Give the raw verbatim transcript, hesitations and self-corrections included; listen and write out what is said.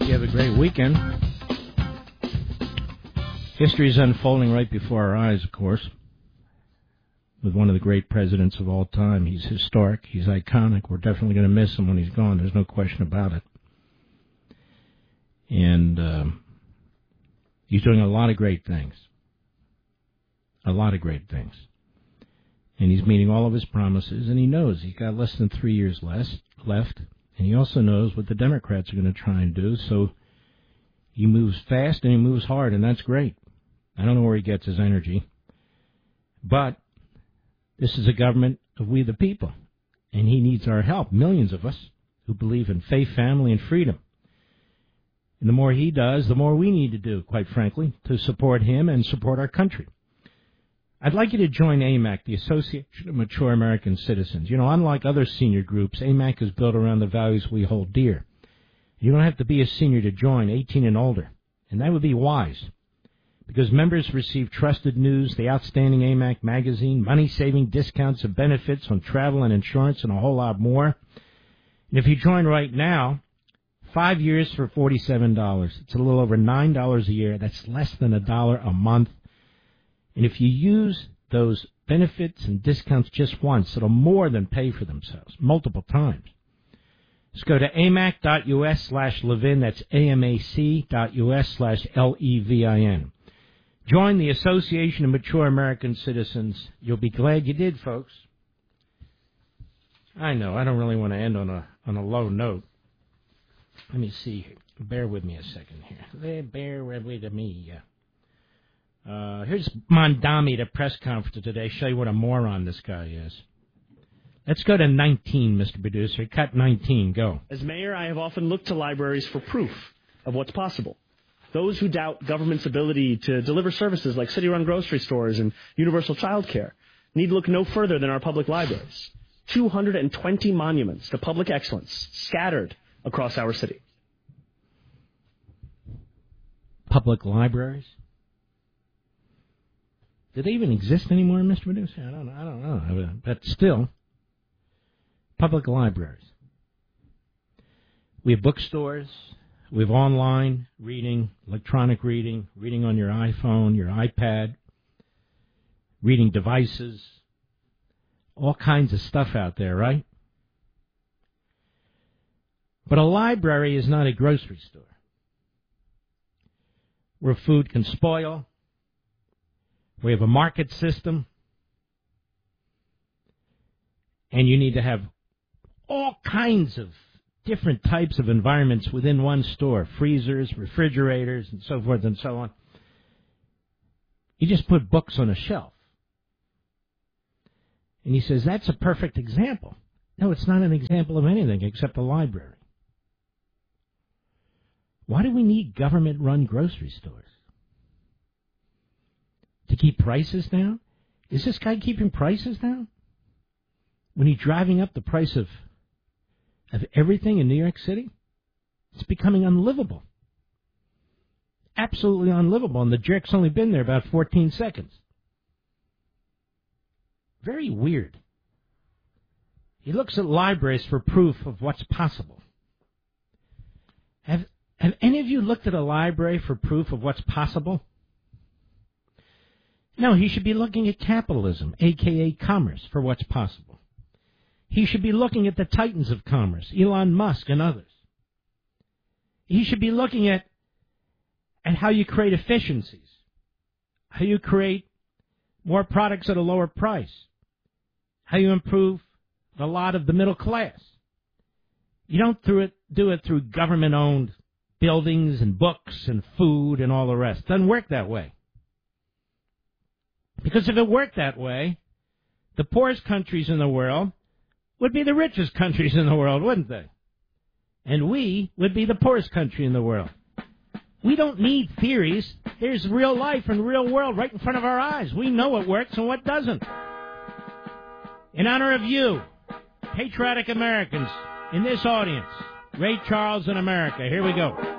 You have a great weekend. History is unfolding right before our eyes, of course, with one of the great presidents of all time. He's historic. He's iconic. We're definitely going to miss him when he's gone. There's no question about it. And um, he's doing a lot of great things. A lot of great things. And he's meeting all of his promises, and he knows he's got less than three years less, left. And he also knows what the Democrats are going to try and do, so he moves fast and he moves hard, and that's great. I don't know where he gets his energy. But this is a government of we the people, and he needs our help, millions of us who believe in faith, family, and freedom. And the more he does, the more we need to do, quite frankly, to support him and support our country. I'd like you to join A M A C, the Association of Mature American Citizens. You know, unlike other senior groups, A M A C is built around the values we hold dear. You don't have to be a senior to join, eighteen and older, and that would be wise, because members receive trusted news, the outstanding A M A C magazine, money-saving discounts and benefits on travel and insurance, and a whole lot more. And if you join right now, five years for forty-seven dollars. It's a little over nine dollars a year. That's less than a dollar a month. And if you use those benefits and discounts just once, it'll more than pay for themselves, multiple times. Just go to amac.us slash Levin. That's amac.us slash L E V I N. Join the Association of Mature American Citizens. You'll be glad you did, folks. I know, I don't really want to end on a on a low note. Let me see. Bear with me a second here. Bear with me. Uh, here's Mondami, the press conference today. Show you what a moron this guy is. Let's go to nineteen, Mister Producer. Cut nineteen. Go. As mayor, I have often looked to libraries for proof of what's possible. Those who doubt government's ability to deliver services like city-run grocery stores and universal child care need look no further than our public libraries. two hundred twenty monuments to public excellence scattered across our city. Public libraries? Do they even exist anymore, Mister Producer? I don't know. I don't know. But still, public libraries. We have bookstores. We have online reading, electronic reading, reading on your iPhone, your iPad, reading devices, all kinds of stuff out there, right? But a library is not a grocery store where food can spoil. We have a market system, and you need to have all kinds of different types of environments within one store, freezers, refrigerators, and so forth and so on. You just put books on a shelf. And he says, that's a perfect example. No, it's not an example of anything except a library. Why do we need government-run grocery stores? To keep prices down? Is this guy keeping prices down? When he's driving up the price of of everything in New York City? It's becoming unlivable. Absolutely unlivable. And the jerk's only been there about fourteen seconds. Very weird. He looks at libraries for proof of what's possible. Have, have any of you looked at a library for proof of what's possible? No, he should be looking at capitalism, a k a commerce, for what's possible. He should be looking at the titans of commerce, Elon Musk and others. He should be looking at, at how you create efficiencies, how you create more products at a lower price, how you improve the lot of the middle class. You don't do it, do it through government-owned buildings and books and food and all the rest. It doesn't work that way. Because if it worked that way, the poorest countries in the world would be the richest countries in the world, wouldn't they? And we would be the poorest country in the world. We don't need theories. There's real life and real world right in front of our eyes. We know what works and what doesn't. In honor of you, patriotic Americans in this audience, Ray Charles in America. Here we go.